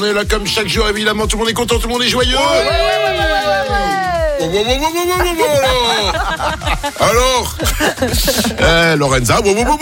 On est là comme chaque jour, évidemment, tout le monde est content, tout le monde est joyeux. Alors Lorenza,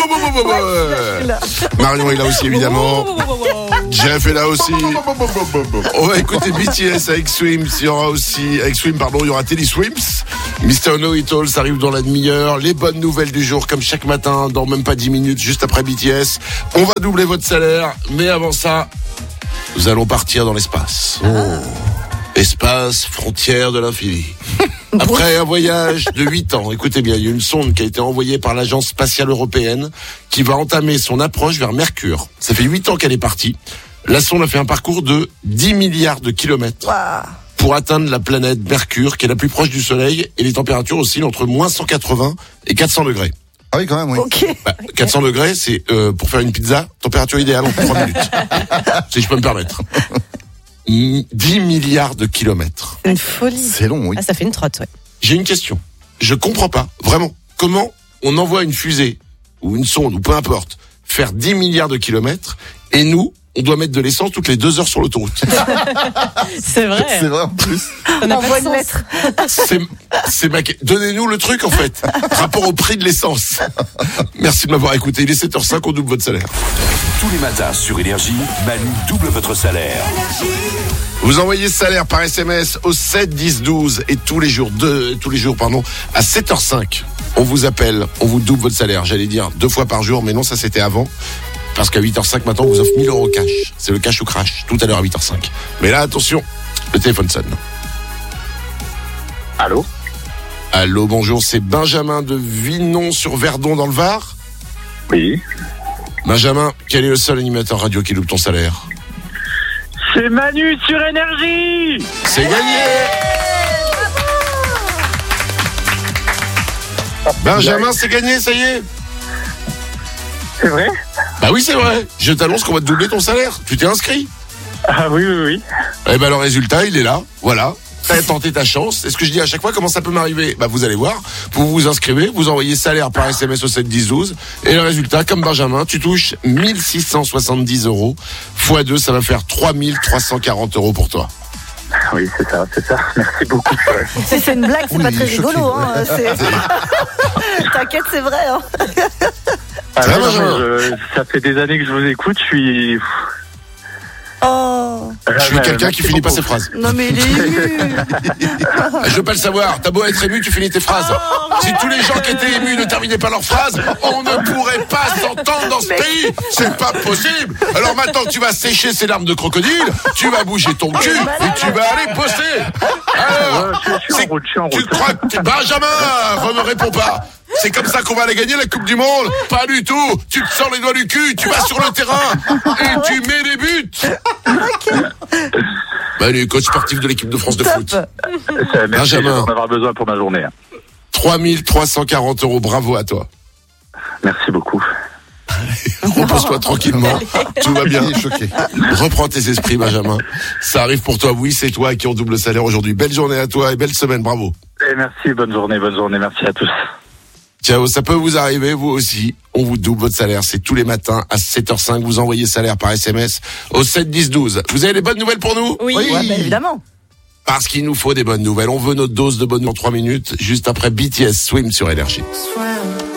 Marion est là aussi, évidemment. Jeff est là aussi. On va écouter BTS avec Swims. Il y aura aussi, avec Swim, pardon, il y aura Teddy Swims. Mr. Know It All, ça arrive dans la demi-heure. Les bonnes nouvelles du jour, comme chaque matin, dans même pas 10 minutes, juste après BTS. On va doubler votre salaire, mais avant ça, nous allons partir dans l'espace. Espace, frontière de l'infini. Après un voyage de 8 ans, écoutez bien, il y a une sonde qui a été envoyée par l'Agence spatiale européenne qui va entamer son approche vers Mercure. Ça fait 8 ans qu'elle est partie. La sonde a fait un parcours de 10 milliards de kilomètres pour atteindre la planète Mercure, qui est la plus proche du Soleil, et les températures oscillent entre moins 180 et 400 degrés. Ah oui, quand même, oui. Ok. 400 degrés, c'est pour faire une pizza, température idéale en 3 minutes. Si je peux me permettre. 10 milliards de kilomètres. Une folie. C'est long, oui. Ah, ça fait une trotte, ouais. J'ai une question. Je comprends pas, vraiment. Comment on envoie une fusée, ou une sonde, ou peu importe, faire 10 milliards de kilomètres, et nous, on doit mettre de l'essence toutes les 2 heures sur l'autoroute. C'est vrai. C'est vrai, en plus. Ça n'a Envoie pas de une sens. lettre. Donnez-nous le truc, en fait. Rapport au prix de l'essence. Merci de m'avoir écouté. Il est 7h05, on double votre salaire. Tous les matins sur Énergie, Manu double votre salaire. Vous envoyez ce salaire par SMS au 7 10 12 et tous les jours à 7h05. On vous appelle, on vous double votre salaire. J'allais dire 2 fois par jour, mais non, ça c'était avant. Parce qu'à 8h05 maintenant, on vous offre 1000 € cash. C'est le cash ou crash, tout à l'heure à 8h05. Mais là, attention, le téléphone sonne. Allô ? Allô, bonjour, c'est Benjamin de Vinon-sur-Verdon dans le Var. Oui. Benjamin, quel est le seul animateur radio qui loupe ton salaire ? C'est Manu sur Énergie. C'est gagné. Benjamin, c'est gagné, ça y est. C'est vrai ? Bah oui, c'est vrai. Je t'annonce qu'on va te doubler ton salaire. Tu t'es inscrit ? Ah oui. Eh ben le résultat, il est là. Voilà. T'as tenté ta chance. Et ce que je dis à chaque fois, comment ça peut m'arriver ? Bah vous allez voir. Vous vous inscrivez, vous envoyez salaire par SMS au 7 10 12. Et le résultat, comme Benjamin, tu touches 1670 €. Fois 2, ça va faire 3340 € pour toi. Oui, c'est ça. Merci beaucoup. Si c'est une blague, c'est Oui, pas très il est choqué, rigolo. Hein. T'inquiète, c'est vrai. Hein. Ah, Ça va, non, Benjamin ? ça fait des années que je vous écoute, je suis... Oh. Je suis quelqu'un qui finit pas ses phrases. Non mais il est ému. Je veux pas le savoir. T'as beau être ému, tu finis tes phrases. Si tous les gens qui étaient émus ne terminaient pas leurs phrases, on ne pourrait pas s'entendre dans ce pays. C'est pas possible. Alors maintenant que tu vas sécher ces larmes de crocodile, tu vas bouger ton cul et tu vas aller bosser. Alors, Je suis en route. tu crois que Benjamin, ne réponds pas. C'est comme ça qu'on va aller gagner la Coupe du Monde? Pas du tout. Tu te sors les doigts du cul, tu vas sur le terrain et tu mets des buts. Bah, les coachs sportifs de l'équipe de France de foot. Merci, Benjamin. je vais en avoir besoin pour ma journée. 3340 €, bravo à toi. Merci beaucoup. Repose-toi tranquillement, tout va bien. Il est choqué. Reprends tes esprits, Benjamin. Ça arrive pour toi, oui, c'est toi qui ont double salaire aujourd'hui. Belle journée à toi et belle semaine, bravo. Et merci, bonne journée, merci à tous. Ciao, ça peut vous arriver, vous aussi. On vous double votre salaire, c'est tous les matins à 7h05. Vous envoyez salaire par SMS au 7 10 12. Vous avez des bonnes nouvelles pour nous? Oui. Ouais, bah, évidemment. Parce qu'il nous faut des bonnes nouvelles. On veut notre dose de bonnes nouvelles en 3 minutes, juste après BTS Swim sur Énergie.